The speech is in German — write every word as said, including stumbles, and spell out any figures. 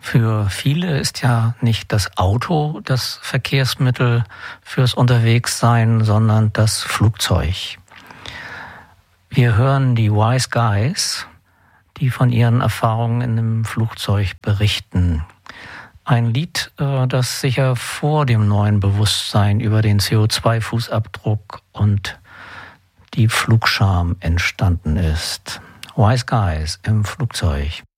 Für viele ist ja nicht das Auto das Verkehrsmittel fürs Unterwegssein, sondern das Flugzeug. Wir hören die Wise Guys, die von ihren Erfahrungen in dem Flugzeug berichten. Ein Lied, das sicher vor dem neuen Bewusstsein über den C O zwei Fußabdruck und die Flugscham entstanden ist. Wise Guys im Flugzeug.